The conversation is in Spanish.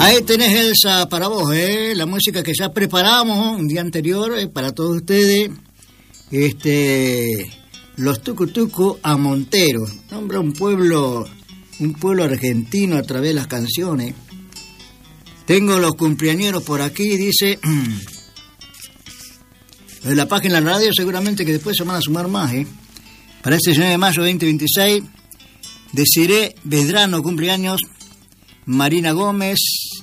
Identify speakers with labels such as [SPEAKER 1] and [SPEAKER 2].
[SPEAKER 1] Ahí tenés, Elsa, para vos, la música que ya preparamos un día anterior para todos ustedes. Los Tucutucu a Montero. Nombra un pueblo argentino a través de las canciones. Tengo los cumpleañeros por aquí, dice. En la página de la radio seguramente que después se van a sumar más, Para este 19 de mayo 2026, Desiré Bedrano, cumpleaños. Marina Gómez,